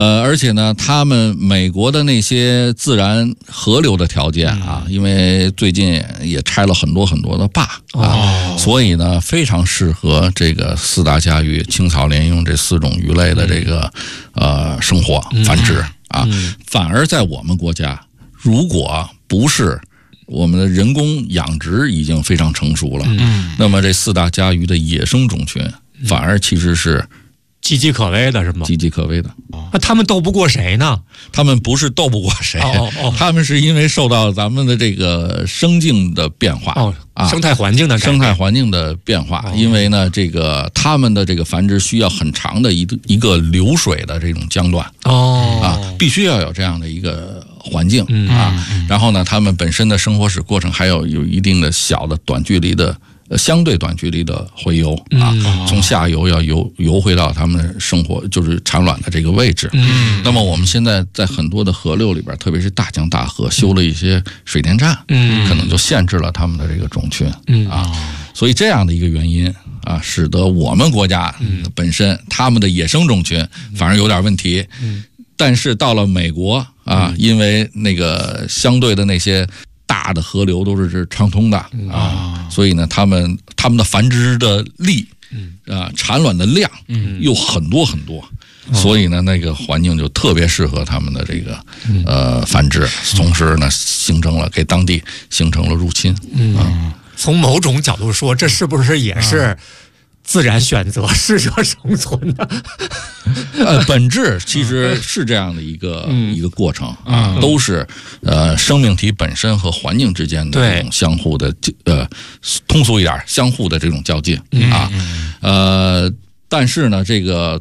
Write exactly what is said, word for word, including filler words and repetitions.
呃，而且呢，他们美国的那些自然河流的条件啊，因为最近也拆了很多很多的坝啊，所以呢，非常适合这个四大家鱼、青草鲢鳙这四种鱼类的这个呃生活繁殖啊。反而在我们国家，如果不是我们的人工养殖已经非常成熟了，那么这四大家鱼的野生种群反而其实是岌岌可危的，是吗？ 岌岌可危的。 那他们斗不过谁呢？ 他们不是斗不过谁， 哦哦、 他们是因为受到咱们的这个生境的变化， 哦啊，生态环境的生态环境的变化。哦、因为呢，这个他们的这个繁殖需要很长的一一个流水的这种江段， 哦啊，必须要有这样的一个环境、嗯、啊。然后呢，他们本身的生活史过程还有有一定的小的短距离的。相对短距离的回游啊，嗯、从下游要游游回到他们生活就是产卵的这个位置。嗯，那么我们现在在很多的河流里边，特别是大江大河，修了一些水电站，嗯，可能就限制了他们的这个种群，嗯啊，所以这样的一个原因啊，使得我们国家本身他们的野生种群反而有点问题。嗯，但是到了美国啊，因为那个相对的那些。大的河流都是畅通的啊，所以呢，他们他们的繁殖的力，啊，产卵的量，又很多很多，所以呢，那个环境就特别适合他们的这个呃繁殖，同时呢，形成了给当地形成了入侵。 嗯，从某种角度说，这是不是也是？自然选择适者生存的， 呃，本质其实是这样的一个、嗯、一个过程啊，嗯、都是呃生命体本身和环境之间的这种相互的呃通俗一点相互的这种较劲、嗯、啊，呃，但是呢，这个